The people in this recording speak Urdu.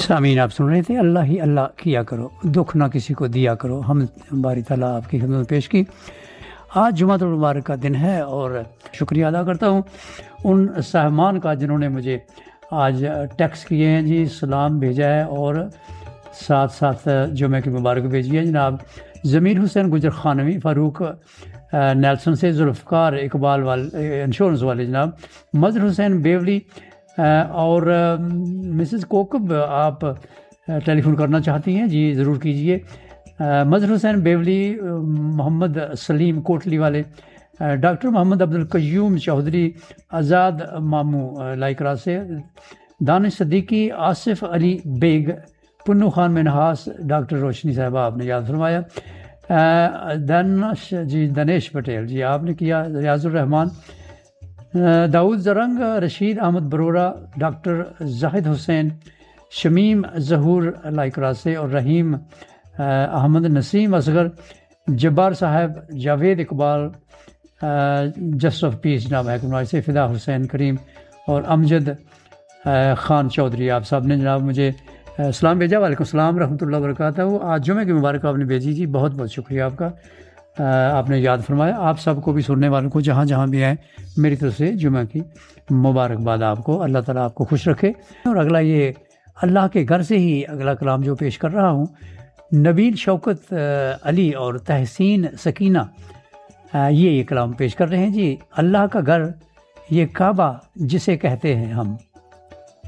سامعین آپ سن رہے تھے اللہ ہی اللہ کیا کرو، دکھ نہ کسی کو دیا کرو، ہم باری تعالیٰ آپ کی خدمت میں پیش کی۔ آج جمعہ المبارک کا دن ہے اور شکریہ ادا کرتا ہوں ان سہمان کا جنہوں نے مجھے آج ٹیکسٹ کیے ہیں جی، سلام بھیجا ہے اور ساتھ ساتھ جمعہ کی مبارک بھیجی ہے۔ جناب ضمیر حسین گجر خانوی، فاروق نیلسن سے، ذوالفقار اقبال والے انشورنس والے، جناب مظہر حسین بیولی اور مسز کوکب، آپ ٹیلی فون کرنا چاہتی ہیں جی ضرور کیجیے۔ مظہر حسین بیولی، محمد سلیم کوٹلی والے، ڈاکٹر محمد عبدالقیوم چودھری، آزاد ماموں لائکرا سے، دانش صدیقی، آصف علی بیگ، پنو خان منہاس، ڈاکٹر روشنی صاحبہ آپ نے یاد فرمایا، دنیش پٹیل جی آپ نے کیا، ریاض الرحمان، داؤد زرنگ، رشید احمد برورہ، ڈاکٹر زاہد حسین، شمیم ظہور لائکرا سے، اور رحیم احمد، نسیم اصغر، جبار صاحب، Javed Iqbal, just of peace جناب حکمراج سے، فدا حسین کریم اور امجد خان چودھری، آپ صاحب نے جناب مجھے سلام بھیجا۔ وعلیکم السلام ورحمۃ اللہ وبرکاتہ۔ آج جمعہ کی مبارک آپ نے بھیجی جی، بہت بہت شکریہ آپ کا، آپ نے یاد فرمایا۔ آپ سب کو بھی، سننے والوں کو جہاں جہاں بھی آئیں، میری طرف سے جمعہ کی مبارکباد آپ کو، اللہ تعالیٰ آپ کو خوش رکھے۔ اور اگلا یہ اللہ کے گھر سے ہی اگلا کلام جو پیش کر رہا ہوں، نبیل شوکت علی اور تحسین سکینہ یہ کلام پیش کر رہے ہیں جی۔ اللہ کا گھر یہ کعبہ جسے کہتے ہیں ہم،